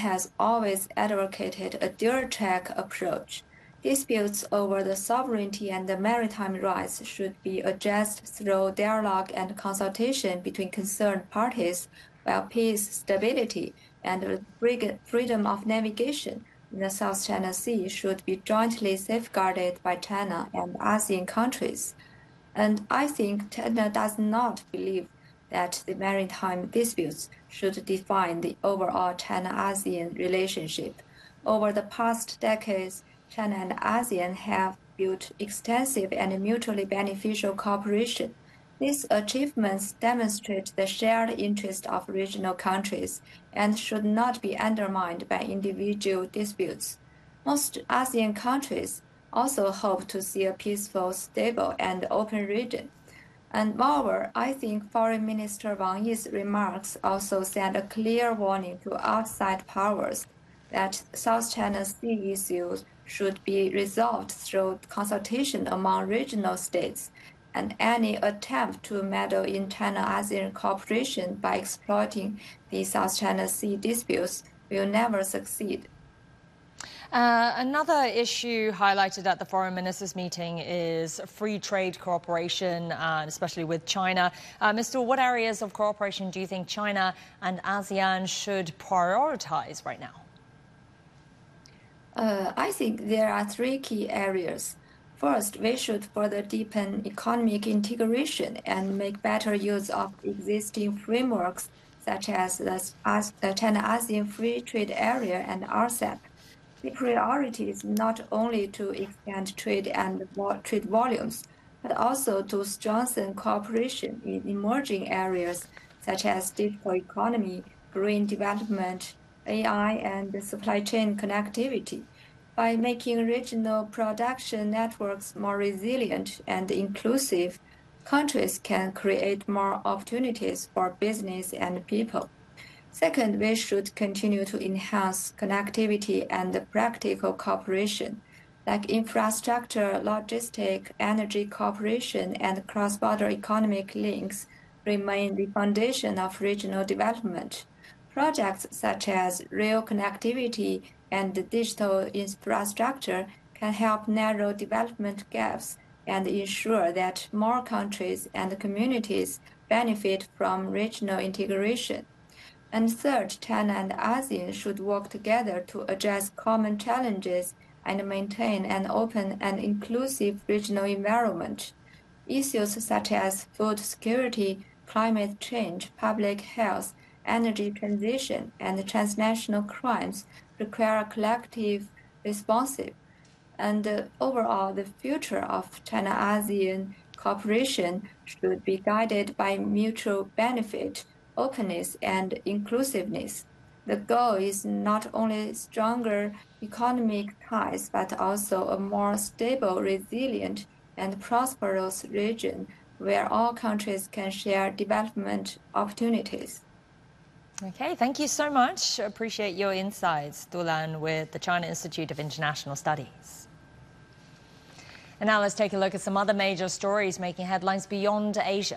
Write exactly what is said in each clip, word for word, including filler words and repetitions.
has always advocated a dual-track approach. Disputes over the sovereignty and the maritime rights should be addressed through dialogue and consultation between concerned parties, while peace, stability, and freedom of navigation in the South China Sea should be jointly safeguarded by China and ASEAN countries. And I think China does not believe that the maritime disputes should define the overall China-ASEAN relationship. Over the past decades, China and ASEAN have built extensive and mutually beneficial cooperation. These achievements demonstrate the shared interest of regional countries and should not be undermined by individual disputes. Most ASEAN countries also hope to see a peaceful, stable, and open region. And moreover, I think Foreign Minister Wang Yi's remarks also send a clear warning to outside powers that South China Sea issues should be resolved through consultation among regional states, and any attempt to meddle in China-ASEAN cooperation by exploiting the South China Sea disputes will never succeed. Uh, another issue highlighted at the foreign ministers' meeting is free trade cooperation, uh, especially with China. Uh, Mister What areas of cooperation do you think China and ASEAN should prioritize right now? Uh, I think there are three key areas. First, we should further deepen economic integration and make better use of existing frameworks such as the China-ASEAN Free Trade Area and R C E P. The priority is not only to expand trade and trade volumes, but also to strengthen cooperation in emerging areas such as digital economy, green development, A I, and supply chain connectivity. By making regional production networks more resilient and inclusive, countries can create more opportunities for business and people. Second, we should continue to enhance connectivity and practical cooperation, like infrastructure, logistic, energy cooperation, and cross-border economic links remain the foundation of regional development. Projects such as rail connectivity and digital infrastructure can help narrow development gaps and ensure that more countries and communities benefit from regional integration. And third, China and ASEAN should work together to address common challenges and maintain an open and inclusive regional environment. Issues such as food security, climate change, public health, energy transition, and transnational crimes require a collective response. And uh, overall, the future of China-ASEAN cooperation should be guided by mutual benefit, openness, and inclusiveness. The goal is not only stronger economic ties, but also a more stable, resilient, and prosperous region where all countries can share development opportunities. Okay, thank you so much. Appreciate your insights, Du Lan, with the China Institute of International Studies. And now let's take a look at some other major stories making headlines beyond Asia.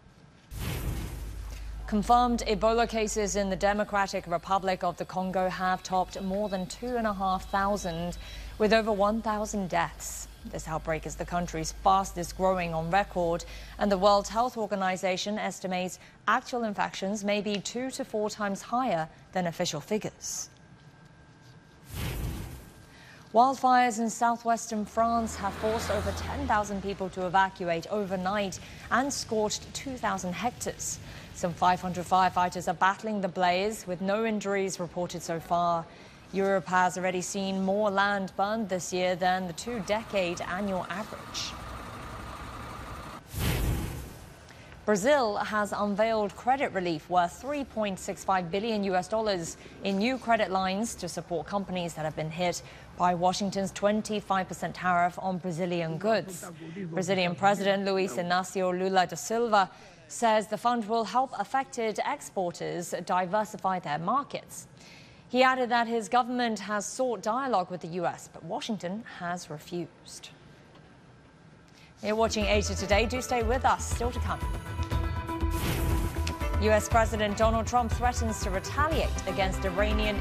Confirmed Ebola cases in the Democratic Republic of the Congo have topped more than two and a half thousand, with over one thousand deaths. This outbreak is the country's fastest growing on record, and the World Health Organization estimates actual infections may be two to four times higher than official figures. Wildfires in southwestern France have forced over ten thousand people to evacuate overnight and scorched two thousand hectares. Some five hundred firefighters are battling the blaze, with no injuries reported so far. Europe has already seen more land burned this year than the two-decade annual average. Brazil has unveiled credit relief worth three point six five billion U S dollars in new credit lines to support companies that have been hit by Washington's twenty-five percent tariff on Brazilian goods. Brazilian President Luiz Inácio Lula da Silva says the fund will help affected exporters diversify their markets. He added that his government has sought dialogue with the U S, but Washington has refused. You're watching Asia Today. Do stay with us. Still to come. U S President Donald Trump threatens to retaliate against Iranian